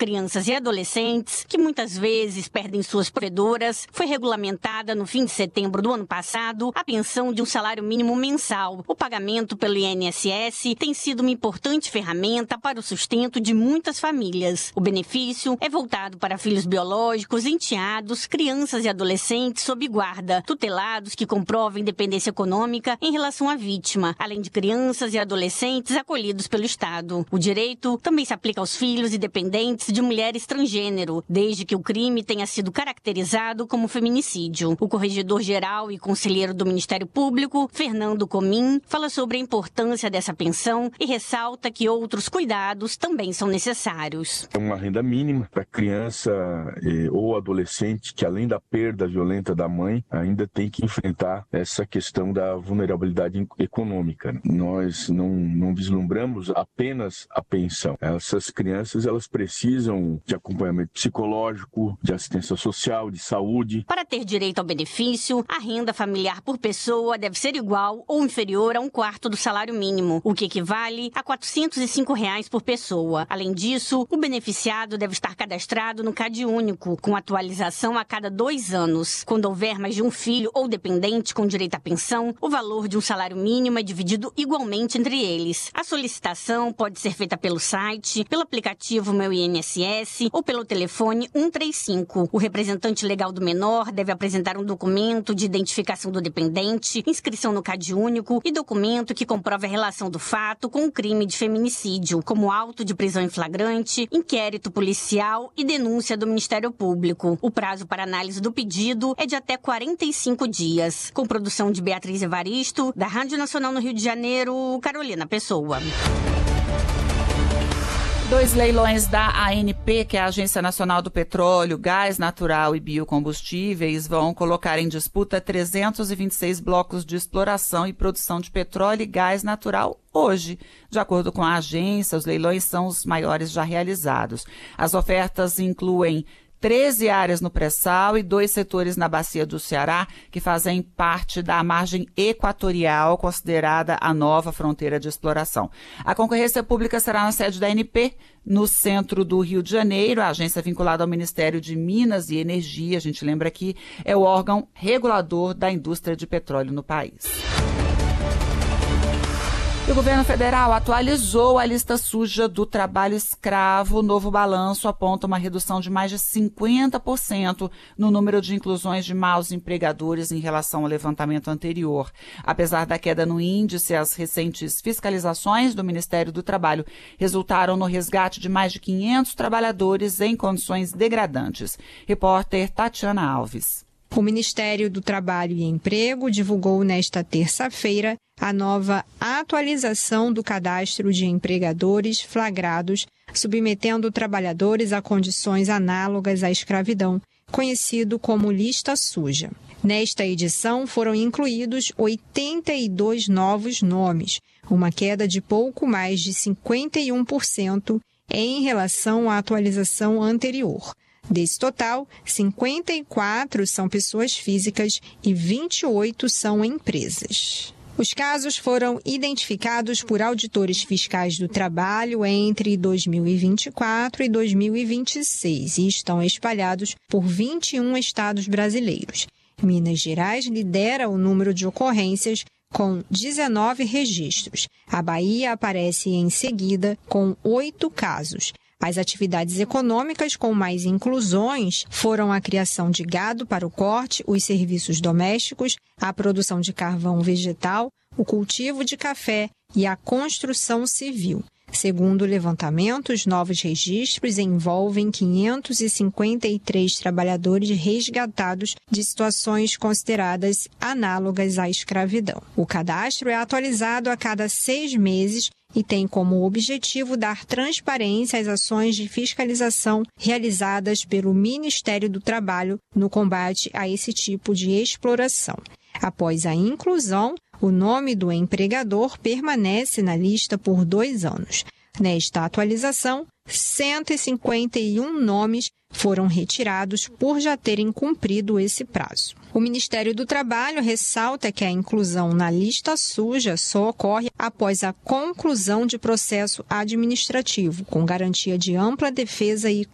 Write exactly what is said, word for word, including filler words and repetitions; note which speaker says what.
Speaker 1: crianças e adolescentes, que muitas vezes perdem suas provedoras, foi regulamentada no fim de setembro do ano passado a pensão de um salário mínimo mensal. O pagamento pelo I N S S tem sido uma importante ferramenta para o sustento de muitas famílias. O benefício é voltado para filhos biológicos, enteados, crianças e adolescentes sob guarda, tutelados que comprovem dependência econômica em relação à vítima, além de crianças e adolescentes acolhidos pelo Estado. O direito também se aplica aos filhos e dependentes de mulheres transgênero, desde que o crime tenha sido caracterizado como feminicídio. O corregedor-geral e conselheiro do Ministério Público, Fernando Comim, fala sobre a importância dessa pensão e ressalta que outros cuidados também são necessários.
Speaker 2: É uma renda mínima para criança eh, ou adolescente que, além da perda violenta da mãe, ainda tem que enfrentar essa questão da vulnerabilidade econômica. Nós não, não vislumbramos apenas a pensão. Essas crianças, elas precisam de acompanhamento psicológico, de assistência social, de saúde.
Speaker 1: Para ter direito ao benefício, a renda familiar por pessoa deve ser igual ou inferior a um quarto do salário mínimo, o que equivale a quatrocentos e cinco reais por pessoa. Além disso, o beneficiado deve estar cadastrado no CadÚnico, com atualização a cada dois anos. Quando houver mais de um filho ou dependente com direito à pensão, o valor de um salário mínimo é dividido igualmente entre eles. A solicitação pode ser feita pelo site, pelo aplicativo Meu I N S S ou pelo telefone um três cinco. O representante legal do menor deve apresentar um documento de identificação do dependente, inscrição no CadÚnico e documento que comprove a relação do fato com o crime de feminicídio, como auto de prisão em flagrante, inquérito policial e denúncia do Ministério Público. O prazo para análise do pedido é de até quarenta e cinco dias. Com produção de Beatriz Evaristo, da Rádio Nacional no Rio de Janeiro, Carolina Pessoa.
Speaker 3: Dois leilões da A N P, que é a Agência Nacional do Petróleo, Gás Natural e Biocombustíveis, vão colocar em disputa trezentos e vinte e seis blocos de exploração e produção de petróleo e gás natural hoje. De acordo com a agência, os leilões são os maiores já realizados. As ofertas incluem treze áreas no pré-sal e dois setores na bacia do Ceará, que fazem parte da margem equatorial, considerada a nova fronteira de exploração. A concorrência pública será na sede da A N P, no centro do Rio de Janeiro. A agência vinculada ao Ministério de Minas e Energia, a gente lembra que é o órgão regulador da indústria de petróleo no país. E o governo federal atualizou a lista suja do trabalho escravo. O novo balanço aponta uma redução de mais de cinquenta por cento no número de inclusões de maus empregadores em relação ao levantamento anterior. Apesar da queda no índice, as recentes fiscalizações do Ministério do Trabalho resultaram no resgate de mais de quinhentos trabalhadores em condições degradantes. Repórter Tatiana Alves.
Speaker 4: O Ministério do Trabalho e Emprego divulgou nesta terça-feira a nova atualização do cadastro de empregadores flagrados, submetendo trabalhadores a condições análogas à escravidão, conhecido como lista suja. Nesta edição foram incluídos oitenta e dois novos nomes, uma queda de pouco mais de cinquenta e um por cento em relação à atualização anterior. Desse total, cinquenta e quatro são pessoas físicas e vinte e oito são empresas. Os casos foram identificados por auditores fiscais do trabalho entre dois mil e vinte e quatro e dois mil e vinte e seis e estão espalhados por vinte e um estados brasileiros. Minas Gerais lidera o número de ocorrências com dezenove registros. A Bahia aparece em seguida com oito casos. As atividades econômicas com mais inclusões foram a criação de gado para o corte, os serviços domésticos, a produção de carvão vegetal, o cultivo de café e a construção civil. Segundo o levantamento, os novos registros envolvem quinhentos e cinquenta e três trabalhadores resgatados de situações consideradas análogas à escravidão. O cadastro é atualizado a cada seis meses e tem como objetivo dar transparência às ações de fiscalização realizadas pelo Ministério do Trabalho no combate a esse tipo de exploração. Após a inclusão, o nome do empregador permanece na lista por dois anos. Nesta atualização, cento e cinquenta e um nomes foram retirados por já terem cumprido esse prazo. O Ministério do Trabalho ressalta que a inclusão na lista suja só ocorre após a conclusão de processo administrativo, com garantia de ampla defesa e